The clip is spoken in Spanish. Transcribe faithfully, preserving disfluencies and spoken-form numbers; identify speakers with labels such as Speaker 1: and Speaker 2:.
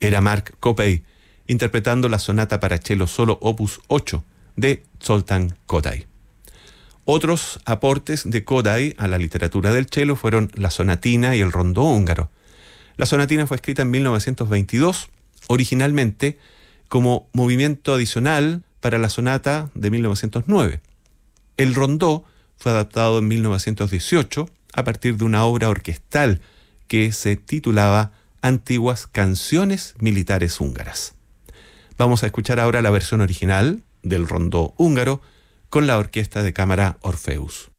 Speaker 1: era Mark Kopej, interpretando la sonata para cello solo opus ocho de Zoltán Kodály. Otros aportes de Kodály a la literatura del cello fueron la sonatina y el rondó húngaro. La sonatina fue escrita en mil novecientos veintidós, originalmente como movimiento adicional para la sonata de mil novecientos nueve. El rondó fue adaptado en mil novecientos dieciocho a partir de una obra orquestal que se titulaba Antiguas canciones militares húngaras. Vamos a escuchar ahora la versión original del rondó húngaro con la orquesta de cámara Orpheus.